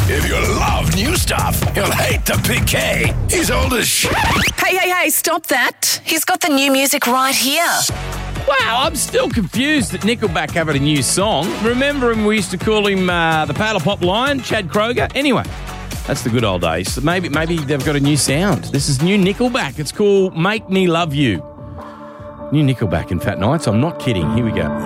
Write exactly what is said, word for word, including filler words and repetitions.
If you love new stuff, you'll hate the Big K. He's old as shit. Hey, hey, hey, stop that. He's got the new music right here. Wow, I'm still confused that Nickelback have a new song. Remember him, we used to call him uh, the Paddle Pop Lion, Chad Kroger? Anyway, that's the good old days. Maybe, maybe they've got a new sound. This is new Nickelback. It's called Make Me Love You. New Nickelback in Fat Nights. I'm not kidding. Here we go.